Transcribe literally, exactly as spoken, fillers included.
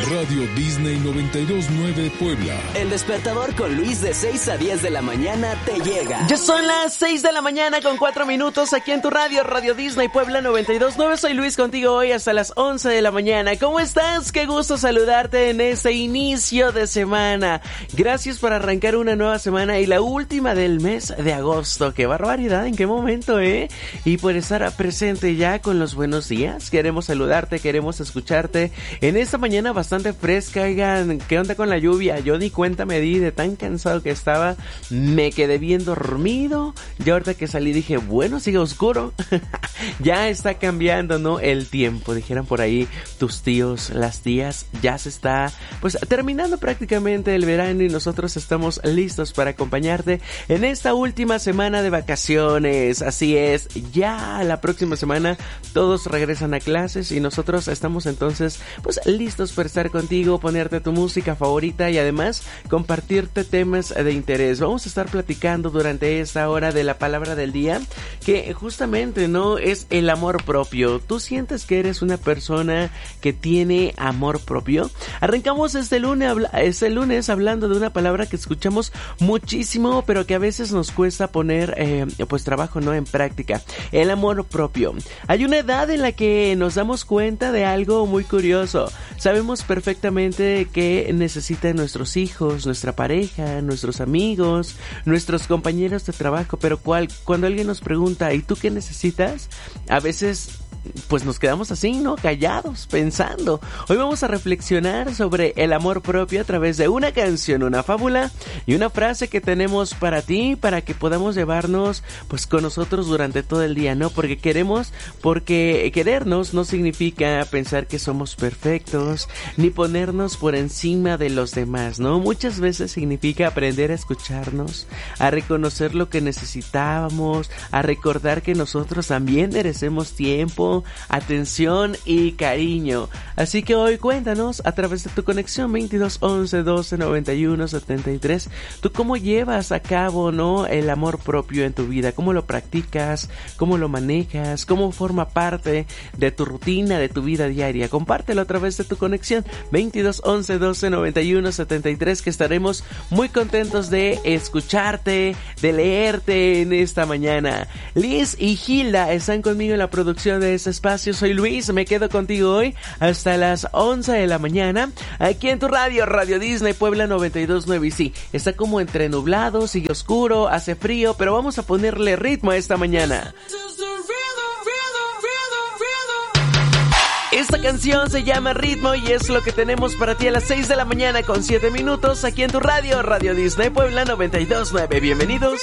Radio Disney noventa y dos punto nueve Puebla. El despertador con Luis de seis a diez de la mañana te llega. Ya son las seis de la mañana con cuatro minutos aquí en tu radio, Radio Disney Puebla noventa y dos punto nueve. Soy Luis contigo hoy hasta las once de la mañana. ¿Cómo estás? Qué gusto saludarte en este inicio de semana. Gracias por arrancar una nueva semana y la última del mes de agosto. ¡Qué barbaridad! ¿En qué momento, eh? Y por estar presente ya con los buenos días. Queremos saludarte, queremos escucharte en esta mañana bastante fresca. Oigan, ¿qué onda con la lluvia? Yo ni cuenta me di de tan cansado que estaba. Me quedé bien dormido. Y ahorita que salí dije, bueno, sigue oscuro. Ya está cambiando, ¿no? El tiempo, dijeran por ahí tus tíos, las tías. Ya se está, pues, terminando prácticamente el verano y nosotros estamos listos para acompañarte en esta última semana de vacaciones. Así es, ya la próxima semana todos regresan a clases y nosotros estamos entonces, pues, listos para estar contigo, ponerte tu música favorita y además compartirte temas de interés. Vamos a estar platicando durante esta hora de la palabra del día, que justamente, ¿no?, es el amor propio. ¿Tú sientes que eres una persona que tiene amor propio? Arrancamos este lunes, este lunes hablando de una palabra que escuchamos muchísimo, pero que a veces nos cuesta poner, eh, pues, trabajo, ¿no?, en práctica. El amor propio. Hay una edad en la que nos damos cuenta de algo muy curioso. Sabemos perfectamente que necesitan nuestros hijos, nuestra pareja, nuestros amigos, nuestros compañeros de trabajo, pero cual, cuando alguien nos pregunta, ¿y tú qué necesitas?, a veces pues nos quedamos así, ¿no?, callados, pensando. Hoy vamos a reflexionar sobre el amor propio a través de una canción, una fábula y una frase que tenemos para ti, para que podamos llevarnos, pues, con nosotros durante todo el día, ¿no? Porque queremos, porque querernos no significa pensar que somos perfectos, ni ponernos por encima de los demás, ¿no? Muchas veces significa aprender a escucharnos, a reconocer lo que necesitábamos, a recordar que nosotros también merecemos tiempo, atención y cariño. Así que hoy cuéntanos a través de tu conexión veintidós once doce noventa y uno setenta y tres, tú cómo llevas a cabo, ¿no?, el amor propio en tu vida, cómo lo practicas, cómo lo manejas, cómo forma parte de tu rutina, de tu vida diaria. Compártelo a través de tu conexión veintidós once doce noventa y uno setenta y tres, que estaremos muy contentos de escucharte, de leerte en esta mañana. Liz y Gilda están conmigo en la producción de este espacio. Soy Luis, me quedo contigo hoy hasta las once de la mañana aquí en tu radio, Radio Disney Puebla noventa y dos punto nueve. Y sí, está como entre nublado, sigue oscuro, hace frío, pero vamos a ponerle ritmo a esta mañana. Esta canción se llama Ritmo y es lo que tenemos para ti a las seis de la mañana con siete minutos aquí en tu radio, Radio Disney Puebla noventa y dos punto nueve. Bienvenidos.